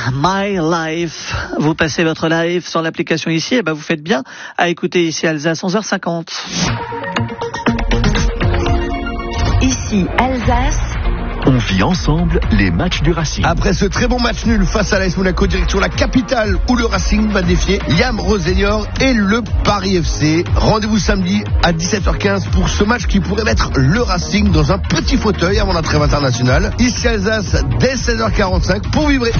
My Life. Vous passez votre live sur l'application ici, et vous faites bien à écouter ici Alsace 11h50. Ici Alsace. On vit ensemble les matchs du Racing. Après ce très bon match nul face à l'AS Monaco, direction la capitale où le Racing va défier Yam Roseignior et le Paris FC. Rendez-vous samedi à 17h15 pour ce match qui pourrait mettre le Racing dans un petit fauteuil avant la trêve internationale. Ici Alsace dès 16h45 pour vibrer.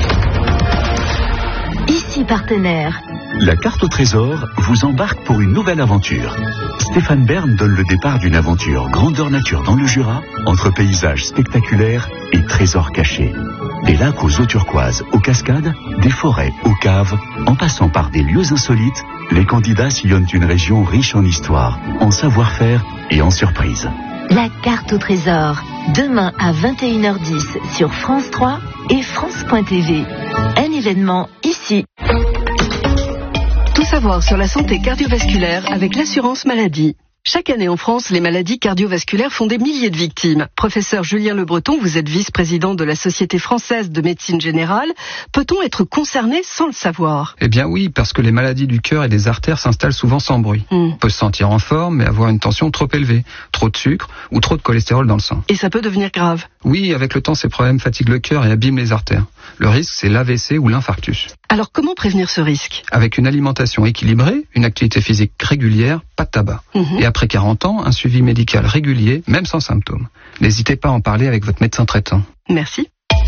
Ici partenaire. La carte au trésor vous embarque pour une nouvelle aventure. Stéphane Bern donne le départ d'une aventure grandeur nature dans le Jura, entre paysages spectaculaires et trésors cachés. Des lacs aux eaux turquoises, aux cascades, des forêts, aux caves, en passant par des lieux insolites, les candidats sillonnent une région riche en histoire, en savoir-faire et en surprises. La carte au trésor, demain à 21h10 sur France 3 et France.tv. Un événement ici. Tout savoir sur la santé cardiovasculaire avec l'assurance maladie. Chaque année en France, les maladies cardiovasculaires font des milliers de victimes. Professeur Julien Le Breton, vous êtes vice-président de la Société française de médecine générale. Peut-on être concerné sans le savoir ? Eh bien oui, parce que les maladies du cœur et des artères s'installent souvent sans bruit. On peut se sentir en forme, mais avoir une tension trop élevée, trop de sucre ou trop de cholestérol dans le sang. Et ça peut devenir grave. Oui, avec le temps, ces problèmes fatiguent le cœur et abîment les artères. Le risque, c'est l'AVC ou l'infarctus. Alors comment prévenir ce risque ? Avec une alimentation équilibrée, une activité physique régulière, pas de tabac. Et après 40 ans, un suivi médical régulier, même sans symptômes. N'hésitez pas à en parler avec votre médecin traitant. Merci.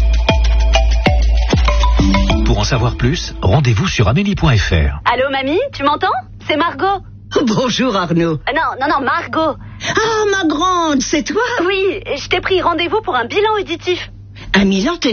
Pour en savoir plus, rendez-vous sur amélie.fr. Allô mamie, tu m'entends ? C'est Margot. Bonjour Arnaud. Non, Margot. Ah, ma grande, c'est toi ? Oui, je t'ai pris rendez-vous pour un bilan auditif. À Milan-Tenerife ?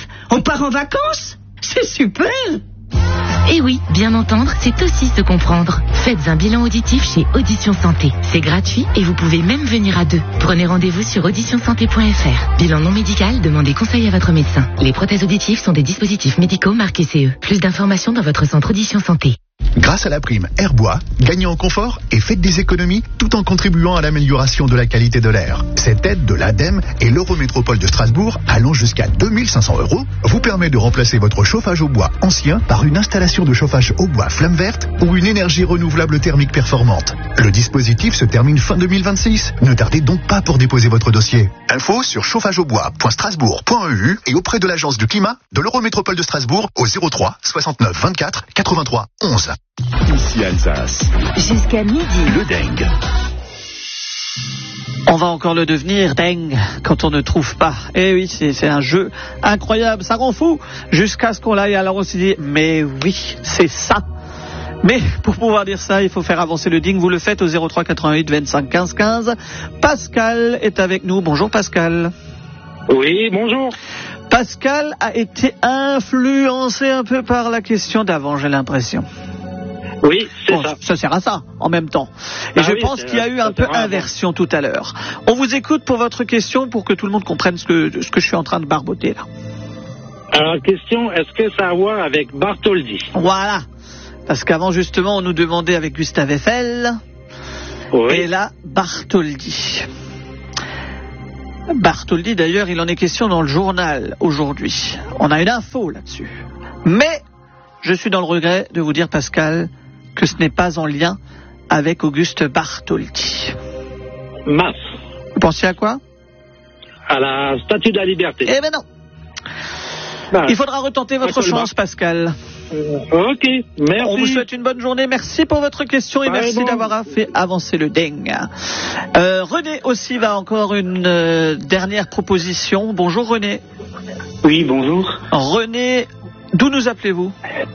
On part en vacances ? C'est super. Et oui, bien entendre, c'est aussi se comprendre. Faites un bilan auditif chez Audition Santé. C'est gratuit et vous pouvez même venir à deux. Prenez rendez-vous sur auditionsanté.fr. Bilan non médical, demandez conseil à votre médecin. Les prothèses auditives sont des dispositifs médicaux marqués CE. Plus d'informations dans votre centre Audition Santé. Grâce à la prime Airbois, gagnez en confort et faites des économies tout en contribuant à l'amélioration de la qualité de l'air. Cette aide de l'ADEME et l'Eurométropole de Strasbourg, allant jusqu'à 2500 €, vous permet de remplacer votre chauffage au bois ancien par une installation de chauffage au bois flamme verte ou une énergie renouvelable thermique performante. Le dispositif se termine fin 2026. Ne tardez donc pas pour déposer votre dossier. Info sur chauffageaubois.strasbourg.eu et auprès de l'agence du climat de l'Eurométropole de Strasbourg au 03 69 24 83 11. Ici Alsace. Jusqu'à midi. Le dengue. On va encore le devenir dingue quand on ne trouve pas. Eh oui, c'est un jeu incroyable, ça rend fou. Jusqu'à ce qu'on l'aille, alors on se dit, mais oui, c'est ça. Mais pour pouvoir dire ça, il faut faire avancer le ding. Vous le faites au 03 88 25 15 15. Pascal est avec nous. Bonjour Pascal. Oui, bonjour. Pascal a été influencé un peu par la question d'avant, j'ai l'impression. Oui, c'est ça. Ça sert à ça, en même temps. Et je pense qu'il y a eu un peu inversion tout à l'heure. On vous écoute pour votre question, pour que tout le monde comprenne ce que je suis en train de barboter là. Alors, la question, est-ce que ça a à voir avec Bartholdi ? Voilà. Parce qu'avant, justement, on nous demandait avec Gustave Eiffel. Oui. Et là, Bartholdi. Bartholdi, d'ailleurs, il en est question dans le journal aujourd'hui. On a une info là-dessus. Mais je suis dans le regret de vous dire, Pascal, que ce n'est pas en lien avec Auguste Bartholdi. Mince. Vous pensiez à quoi ? À la Statue de la Liberté. Eh ben non. Il faudra retenter votre chance, Pascal. Ok, merci. On vous souhaite une bonne journée. Merci pour votre question et merci d'avoir fait avancer le ding. René aussi va encore une dernière proposition. Bonjour René. Oui, bonjour. René, d'où nous appelez-vous ?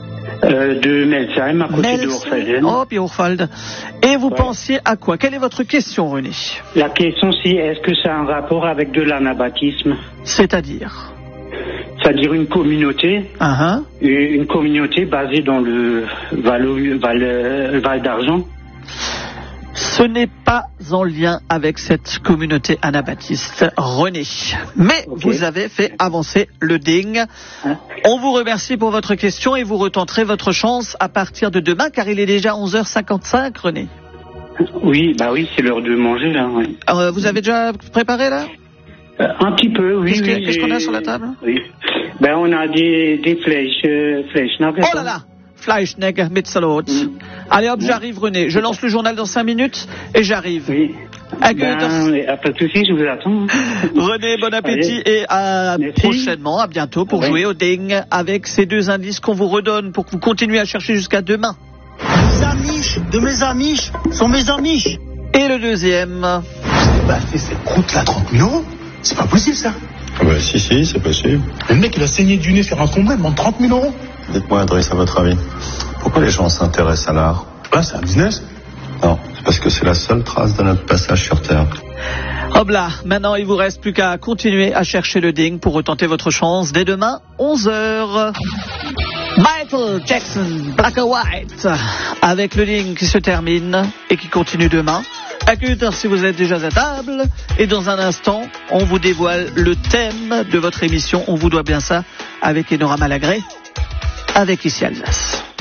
De Melsheim, à côté de Hochfelden. Oh, puis Hochfeld. Et vous pensiez à quoi ? Quelle est votre question, René ? La question, c'est est-ce que ça a un rapport avec de l'anabaptisme ? C'est-à-dire une communauté, une communauté basée dans le Val d'Argent. Ce n'est pas en lien avec cette communauté anabaptiste, René. Mais vous avez fait avancer le ding. On vous remercie pour votre question et vous retenterez votre chance à partir de demain, car il est déjà 11h55, René. Oui, c'est l'heure de manger, là. Oui. Vous avez déjà préparé, là ? Un petit peu, oui. Qu'est-ce qu'on a sur la table ? Oui. Ben, on a des flèches. Oh là là! Fleischnegg mit Salat. Allez hop, j'arrive René. Je lance le journal dans 5 minutes et j'arrive. Oui. Ben, pas de soucis, je vous attends. René, bon appétit. Allez. Et à prochainement, à bientôt pour jouer au ding avec ces 2 indices qu'on vous redonne pour que vous continuiez à chercher jusqu'à demain. Les amiches de mes amiches sont mes amiches. Et le deuxième. Bah, fait cette croûte là, 30 000 €. C'est pas possible ça. Ah bah si, c'est possible. Le mec il a saigné du nez, faire un combat, il demande 30 000 €. Dites-moi, Adresse, à votre avis, pourquoi les gens s'intéressent à l'art? C'est un business. Non, c'est parce que c'est la seule trace de notre passage sur Terre. Hop là, maintenant il vous reste plus qu'à continuer à chercher le ding pour retenter votre chance dès demain, 11h. Michael Jackson, Black or White, avec le ding qui se termine et qui continue demain. Écoutez, si vous êtes déjà à table, et dans un instant, on vous dévoile le thème de votre émission. On vous doit bien ça avec Enora Malagré, avec Ici Alsace.